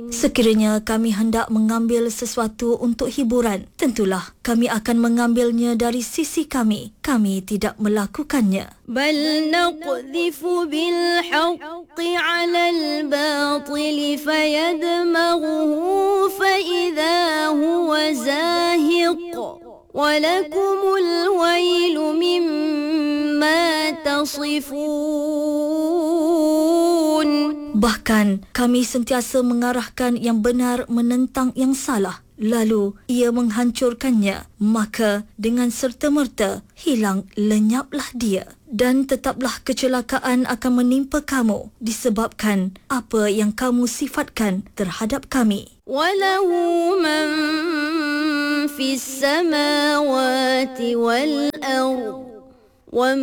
Sekiranya kami hendak mengambil sesuatu untuk hiburan, tentulah kami akan mengambilnya dari sisi kami. Kami tidak melakukannya. بل نقذف بالحق على الباطل فيدمغه فإذا هو زاهق ولكم الويل مما تصفون. Bahkan kami sentiasa mengarahkan yang benar menentang yang salah, lalu ia menghancurkannya, maka dengan serta-merta hilang lenyaplah dia. Dan tetaplah kecelakaan akan menimpa kamu disebabkan apa yang kamu sifatkan terhadap kami. وله من في السماوات والأرض